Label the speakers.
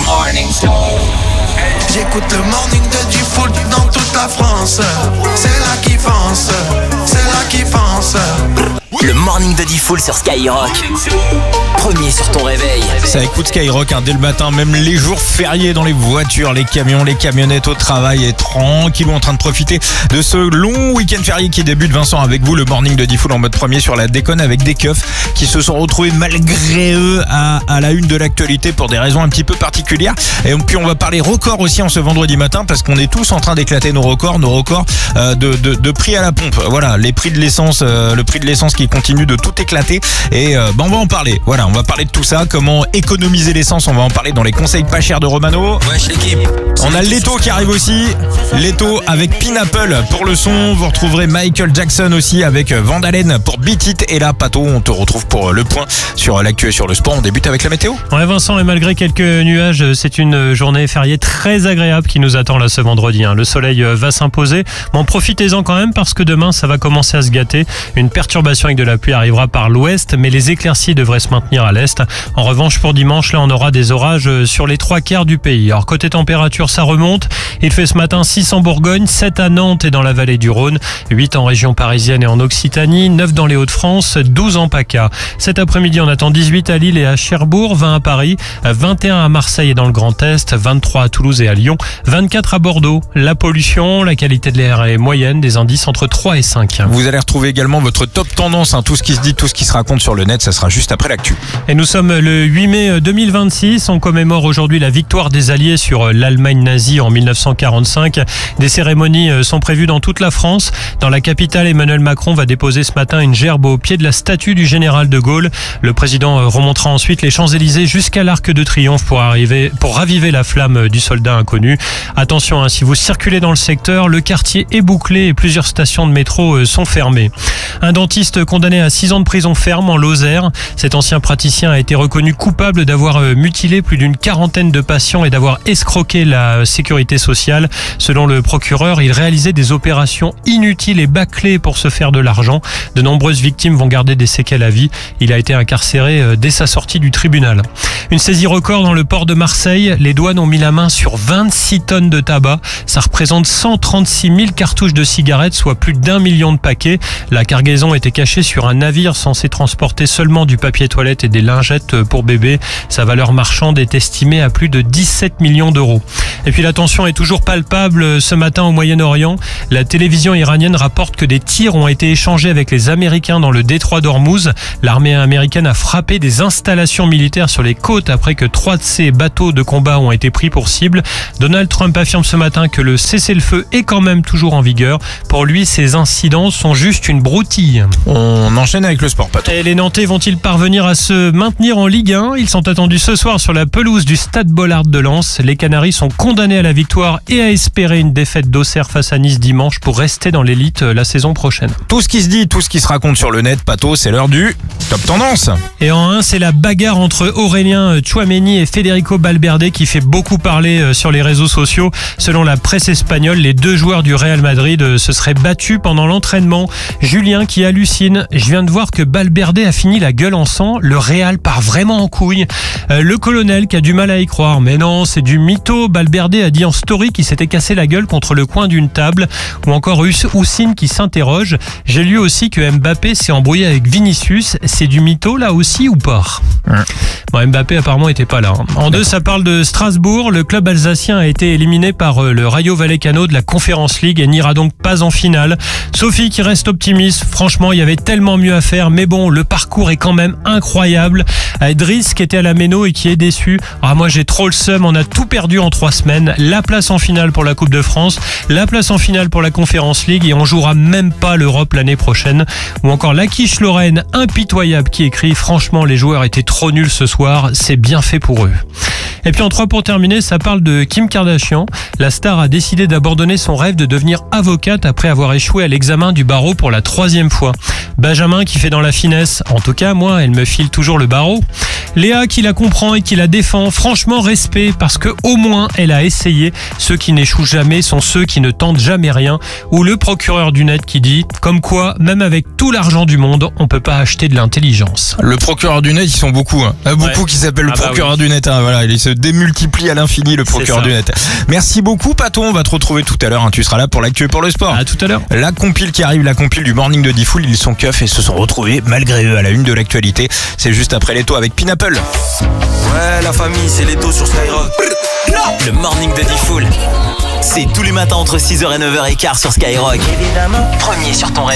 Speaker 1: morning show.
Speaker 2: J'écoute le morning de du foot dans toute la France. C'est là qui fonce, c'est là qui fonce.
Speaker 3: Le morning de Diffoul sur Skyrock. Premier sur ton réveil.
Speaker 4: Ça écoute Skyrock dès le matin, même les jours fériés dans les voitures, les camions, les camionnettes au travail et tranquillou en train de profiter de ce long week-end férié qui débute. Vincent avec vous, le morning de Diffoul en mode premier sur la déconne avec des keufs qui se sont retrouvés malgré eux à la une de l'actualité pour des raisons un petit peu particulières. Et puis on va parler record aussi en ce vendredi matin parce qu'on est tous en train d'éclater nos records de prix à la pompe. Voilà, les prix de l'essence, le prix de l'essence qui continue de tout éclater et on va en parler. Voilà, on va parler de tout ça, comment économiser l'essence, on va en parler dans les conseils pas chers de Romano.
Speaker 3: Wesh l'équipe.
Speaker 4: On a Leto qui arrive aussi, Leto avec Pineapple pour le son, vous retrouverez Michael Jackson aussi avec Van Halen pour Beat It et là Pato, on te retrouve pour le point sur l'actu et sur le sport. On débute avec la météo.
Speaker 5: Ouais Vincent, et malgré quelques nuages, c'est une journée fériée très agréable qui nous attend là ce vendredi. Le soleil va s'imposer, mais profitez-en quand même parce que demain ça va commencer à se gâter. Une perturbation avec de la pluie arrivera par l'ouest, mais les éclaircies devraient se maintenir à l'est. En revanche, pour dimanche, là, on aura des orages sur les 3/4 du pays. Alors, côté température, ça remonte. Il fait ce matin 6 en Bourgogne, 7 à Nantes et dans la vallée du Rhône, 8 en région parisienne et en Occitanie, 9 dans les Hauts-de-France, 12 en PACA. Cet après-midi, on attend 18 à Lille et à Cherbourg, 20 à Paris, 21 à Marseille et dans le Grand Est, 23 à Toulouse et à Lyon, 24 à Bordeaux. La pollution, la qualité de l'air est moyenne, des indices entre 3 et 5.
Speaker 4: Vous allez retrouver également votre top tendance, tout ce qui se dit, tout ce qui se raconte sur le net, ça sera juste après l'actu.
Speaker 5: Et nous sommes le 8 mai 2026, on commémore aujourd'hui la victoire des Alliés sur l'Allemagne nazie en 1945. Des cérémonies sont prévues dans toute la France. Dans la capitale, Emmanuel Macron va déposer ce matin une gerbe au pied de la statue du général de Gaulle. Le président remontera ensuite les Champs-Élysées jusqu'à l'Arc de Triomphe pour raviver la flamme du soldat inconnu. Attention, si vous circulez dans le secteur, le quartier est bouclé et plusieurs stations de métro sont fermées. Un dentiste condamné à 6 ans de prison ferme en Lozère. Cet ancien praticien a été reconnu coupable d'avoir mutilé plus d'une quarantaine de patients et d'avoir escroqué la sécurité sociale. Selon le procureur, il réalisait des opérations inutiles et bâclées pour se faire de l'argent. De nombreuses victimes vont garder des séquelles à vie. Il a été incarcéré dès sa sortie du tribunal. Une saisie record dans le port de Marseille. Les douanes ont mis la main sur 26 tonnes de tabac. Ça représente 136 000 cartouches de cigarettes, soit plus d'1 million de paquets. La cargaison était cachée sur un navire censé transporter seulement du papier toilette et des lingettes pour bébés. Sa valeur marchande est estimée à plus de 17 millions d'euros. Et puis la tension est toujours palpable ce matin au Moyen-Orient. La télévision iranienne rapporte que des tirs ont été échangés avec les Américains dans le détroit d'Ormuz. L'armée américaine a frappé des installations militaires sur les côtes après que 3 de ses bateaux de combat ont été pris pour cible. Donald Trump affirme ce matin que le cessez-le-feu est quand même toujours en vigueur. Pour lui, ces incidents sont juste une broutille.
Speaker 4: On enchaîne avec le sport, Pato.
Speaker 5: Et les Nantais vont-ils parvenir à se maintenir en Ligue 1 ? Ils sont attendus ce soir sur la pelouse du Stade Bollaert de Lens. Les Canaris sont condamnés à la victoire et à espérer une défaite d'Auxerre face à Nice dimanche pour rester dans l'élite la saison prochaine.
Speaker 4: Tout ce qui se dit, tout ce qui se raconte sur le net, Pato, c'est l'heure du Top Tendance.
Speaker 5: Et en 1, c'est la bagarre entre Aurélien Tchouaméni et Federico Valverde qui fait beaucoup parler sur les réseaux sociaux. Selon la presse espagnole, les 2 joueurs du Real Madrid se seraient battus pendant l'entraînement. Julien qui hallucine. Je viens de voir que Valverde a fini la gueule en sang. Le Real part vraiment en couille. Le colonel qui a du mal à y croire. Mais non, c'est du mytho. Valverde a dit en story qu'il s'était cassé la gueule contre le coin d'une table. Ou encore Houssine qui s'interroge. J'ai lu aussi que Mbappé s'est embrouillé avec Vinicius. C'est du mytho là aussi ou pas ? Bon, Mbappé apparemment était pas là. En 2, ça parle de Strasbourg. Le club alsacien a été éliminé par le Rayo Vallecano de la Conference League et n'ira donc pas en finale. Sophie qui reste optimiste. Franchement, il y avait tellement mieux à faire. Mais bon, le parcours est quand même incroyable. Driss qui était à la Méno et qui est déçu. Moi j'ai trop le seum, on a tout perdu en 3 semaines. La place en finale pour la Coupe de France, la place en finale pour la Conference League et on jouera même pas l'Europe l'année prochaine. Ou encore la quiche Lorraine impitoyable qui écrit: franchement les joueurs étaient trop nuls ce soir, c'est bien fait pour eux. Et puis en 3 pour terminer, ça parle de Kim Kardashian. La star a décidé d'abandonner son rêve de devenir avocate après avoir échoué à l'examen du barreau pour la 3e fois. Benjamin qui fait dans la finesse. En tout cas, moi, elle me file toujours le barreau. Léa qui la comprend et qui la défend. Franchement, respect, parce que au moins, elle a essayé. Ceux qui n'échouent jamais sont ceux qui ne tentent jamais rien. Ou le procureur du net qui dit, comme quoi, même avec tout l'argent du monde, on peut pas acheter de l'intelligence.
Speaker 4: Le procureur du net, ils sont beaucoup. Beaucoup qui s'appellent le procureur du net. Voilà, il se démultiplie à l'infini le procureur du net. Merci beaucoup Paton, on va te retrouver tout à l'heure, hein. Tu seras là pour l'actu et pour le sport.
Speaker 5: À tout à l'heure.
Speaker 4: La compile qui arrive, la compile du Morning de Diffoul, ils sont keufs et se sont retrouvés malgré eux à la une de l'actualité. C'est juste après les taux avec Pinapple.
Speaker 1: Ouais, la famille, c'est les taux sur Skyrock.
Speaker 3: Le Morning de Diffoul, c'est tous les matins entre 6h et 9h15 sur Skyrock. Évidemment. Premier sur ton réseau.